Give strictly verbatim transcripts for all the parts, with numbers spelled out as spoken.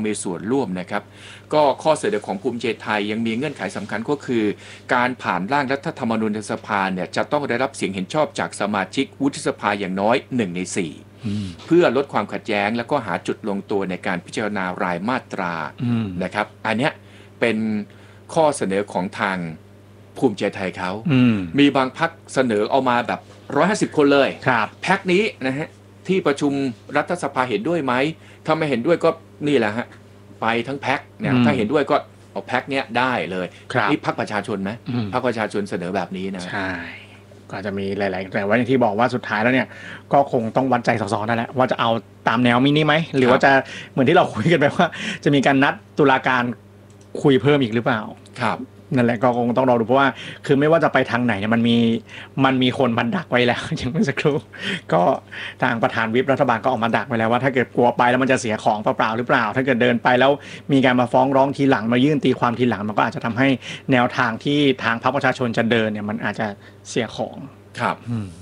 มีส่วนร่วมนะครับก็ข้อเสนอของภูมิใจไทยยังมีเงื่อนไขสำคัญก็คือการผ่านร่างรัฐธรรมนูญในสภาเนี่ยจะต้องได้รับเสียงเห็นชอบจากสมาชิกวุฒิสภาอย่างน้อยหนึ่งในสี่เพื่อลดความขัดแย้งแล้วก็หาจุดลงตัวในการพิจารณารายมาตรานะครับอันเนี้ยเป็นข้อเสนอของทางภูมิใจไทยเขามีบางพรรคเสนอเอามาแบบหนึ่งร้อยห้าสิบคนเลยแพ็คนี้นะฮะที่ประชุมรัฐสภาเห็นด้วยไหมถ้าไม่เห็นด้วยก็นี่แหละฮะไปทั้งแพ็คเนี่ยถ้าเห็นด้วยก็เอาแพ็คเนี้ยได้เลยนี่พรรคประชาชนไหมพรรคประชาชนเสนอแบบนี้นะใช่ก็จะมีหลายๆแต่ว่าอย่างที่บอกว่าสุดท้ายแล้วเนี่ยก็คงต้องวัดใจสสนั่นแหละว่าจะเอาตามแนวมินิไหมหรือว่าจะเหมือนที่เราคุยกันไปว่าจะมีการนัดตุลาการคุยเพิ่มอีกหรือเปล่าครับนั่นแหละก็คงต้องรอดูเพราะว่าคือไม่ว่าจะไปทางไหนเนี่ยมันมีมันมีคนมันดักไว้แล้วอย่างเมื่อสักครู่ก็ทางประธานวิปรัฐบาลก็ออกมาดักไว้แล้วว่าถ้าเกิดกลัวไปแล้วมันจะเสียของเปล่าๆหรือเปล่าถ้าเกิดเดินไปแล้วมีการมาฟ้องร้องทีหลังมายื่นตีความทีหลังมันก็อาจจะทำให้แนวทางที่ทางพรรคประชาชนจะเดินเนี่ยมันอาจจะเสียของครับ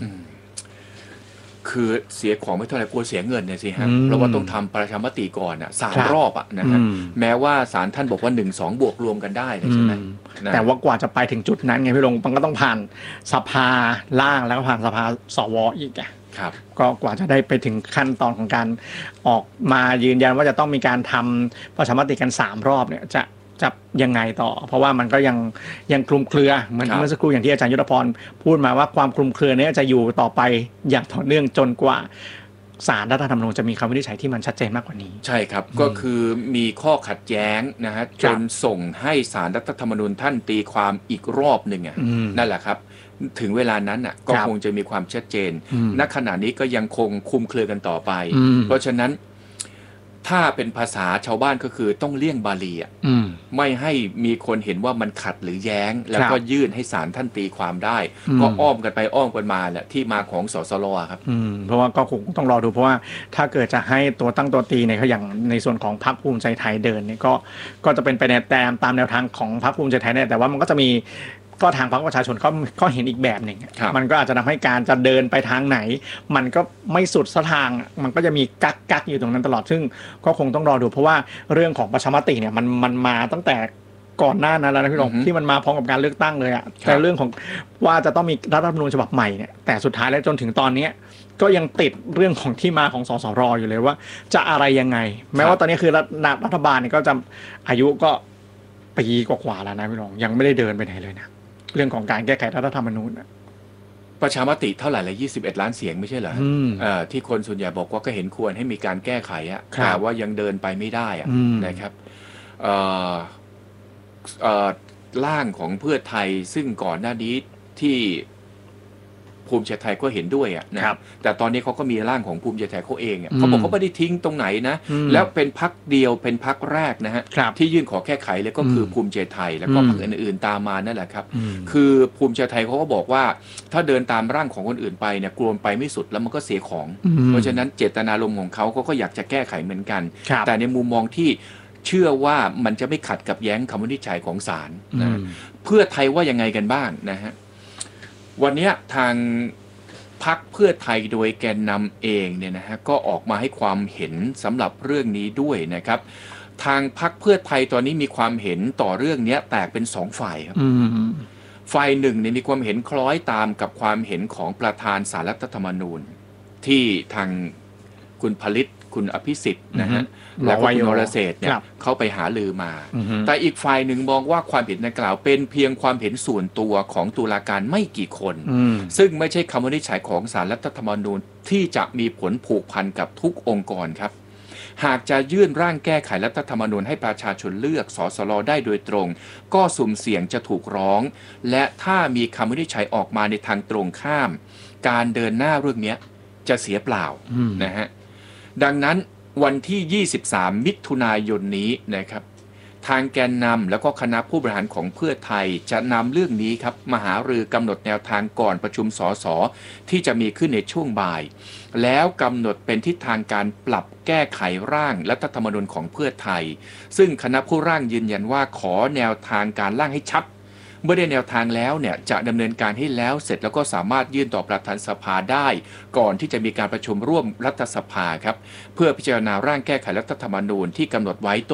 คือเสียของไม่เท่าไหร่กลัวเสียเงินเนี่ยสิฮะเพราะว่าต้องทำประชามติก่อนอ่ะสามรอบอ่ะนะฮะแม้ว่าศาลท่านบอกว่าหนึ่งสองบวกรวมกันได้ใช่ไหมแต่ว่ากว่าจะไปถึงจุดนั้นไงพี่ลงมันก็ต้องผ่านสภาล่างแล้วก็ผ่านสภาสวอีกอ่ะครับก็กว่าจะได้ไปถึงขั้นตอนของการออกมายืนยันว่าจะต้องมีการทำประชามติกันสามรอบเนี่ยจะจะยังไงต่อเพราะว่ามันก็ยังยังคลุมเครือเหมือนเมื่อสักครู่อย่างที่อาจารย์ยุทธพรพูดมาว่าความคลุมเครือนี้จะอยู่ต่อไปอย่างต่อเนื่องจนกว่าศาลรัฐธรรมนูญจะมีคำวินิจฉัยที่มันชัดเจนมากกว่านี้ใช่ครับก็คือมีข้อขัดแย้งนะฮะจนส่งให้ศาลรัฐธรรมนูญท่านตีความอีกรอบหนึ่งอ่ะนั่นแหละครับถึงเวลานั้นอ่ะก็คงจะมีความชัดเจนณขณะนี้ก็ยังคงคลุมเครือกันต่อไปเพราะฉะนั้นถ้าเป็นภาษาชาวบ้านก็คือต้องเลี่ยงบาลีอ่ะไม่ให้มีคนเห็นว่ามันขัดหรือแย้งแล้วก็ยื่นให้ศาลท่านตีความได้ก็อ้อมกันไปอ้อมกันมาแหละที่มาของสสรครับเพราะว่าก็คงต้องรอดูเพราะว่าถ้าเกิดจะให้ตัวตั้งตัวตีเนี่ยเขาอย่างในส่วนของพรรคภูมิใจไทยเดินเนี่ยก็ก็จะเป็นไปในตามตามแนวทางของพรรคภูมิใจไทยเนี่ยแต่ว่ามันก็จะมีก็ทางพรรคประชาชนก็ก็เห็นอีกแบบหนึ่งมันก็อาจจะทำให้การจะเดินไปทางไหนมันก็ไม่สุดทางมันก็จะมีกักกักอยู่ตรงนั้นตลอดซึ่งก็คงต้องรอดูเพราะว่าเรื่องของประชามติเนี่ยมันมันมาตั้งแต่ก่อนหน้านั้นแล้วนะพี่หลงที่มันมาพร้อมกับการเลือกตั้งเลยอะแต่เรื่องของว่าจะต้องมีรัฐธรรมนูญฉบับใหม่เนี่ยแต่สุดท้ายแล้วจนถึงตอนนี้ก็ยังติดเรื่องของที่มาของสสรอยู่เลยว่าจะอะไรยังไงแม้ว่าตอนนี้คือรัฐบาลเนี่ยก็จะอายุก็ปีกว่าๆแล้วนะพี่หลงยังไม่ได้เดินไปไหนเลยนะเรื่องของการแก้ไขรัฐธรรมนูญประชามติเท่าไหร่ละยี่สิบเอ็ดล้านเสียงไม่ใช่เหรอเอ่อที่คนส่วนใหญ่บอกว่าก็เห็นควรให้มีการแก้ไขอะแต่ว่ายังเดินไปไม่ได้อะนะครับเอ่อเอ่อร่างของเพื่อไทยซึ่งก่อนหน้านี้ที่ภูมิใจไทยก็เห็นด้วยอ่ะนะครับแต่ตอนนี้เขาก็มีร่างของภูมิใจไทยเขาเองเขาบอกเขาไม่ได้ทิ้งตรงไหนนะแล้วเป็นพรรคเดียวเป็นพรรคแรกนะฮะที่ยื่นขอแก้ไขเลยก็คือภูมิใจไทยแล้วก็พรรคอื่นๆตามมานั่นแหละครับคือภูมิใจไทยเขาก็บอกว่าถ้าเดินตามร่างของคนอื่นไปเนี่ยกลัวไปไม่สุดแล้วมันก็เสียของเพราะฉะนั้นเจตนารมณ์ของเขาก็อยากจะแก้ไขเหมือนกันแต่ในมุมมองที่เชื่อว่ามันจะไม่ขัดกับแย้งคำวินิจฉัยของศาลนะเพื่อไทยว่ายังไงกันบ้างนะฮะวันนี้ทางพรรคเพื่อไทยโดยแกนนำเองเนี่ยนะฮะก็ออกมาให้ความเห็นสำหรับเรื่องนี้ด้วยนะครับทางพรรคเพื่อไทยตอนนี้มีความเห็นต่อเรื่องนี้แตกเป็นสองฝ่ายครับฝ่ายหนึ่งเนี่ยมีความเห็นคล้อยตามกับความเห็นของประธานศาลรัฐธรรมนูญที่ทางคุณผลิตคุณอภิสิทธิ์นะฮะแล้วก็คุณนรเศรษฐ์เนี่ยเข้าไปหาลือมาแต่อีกฝ่ายหนึ่งมองว่าความเห็นดังกล่าวเป็นเพียงความเห็นส่วนตัวของตุลาการไม่กี่คนซึ่งไม่ใช่คำวินิจฉัยของศาลรัฐธรรมนูญที่จะมีผลผูกพันกับทุกองค์กรครับหากจะยื่นร่างแก้ไขรัฐธรรมนูญให้ประชาชนเลือกสสรได้โดยตรงก็สุ่มเสี่ยงจะถูกร้องและถ้ามีคำวินิจฉัยออกมาในทางตรงข้ามการเดินหน้าเรื่องนี้จะเสียเปล่านะฮะดังนั้นวันที่ยี่สิบสามมิถุนายนนี้นะครับทางแกนนำแล้วก็คณะผู้บริหารของเพื่อไทยจะนำเรื่องนี้ครับมาหารือกำหนดแนวทางก่อนประชุมสสที่จะมีขึ้นในช่วงบ่ายแล้วกำหนดเป็นทิศทางการปรับแก้ไขร่างรัฐธรรมนูญของเพื่อไทยซึ่งคณะผู้ร่างยืนยันว่าขอแนวทางการร่างให้ชัดเมื่อได้แนวทางแล้วเนี่ยจะดำเนินการให้แล้วเสร็จแล้วก็สามารถยื่นต่อประธานสภาได้ก่อนที่จะมีการประชุมร่วมรัฐสภาครับเพื่อพิจารณาร่างแก้ไขรัฐธรรมนูญที่กำหนดไว้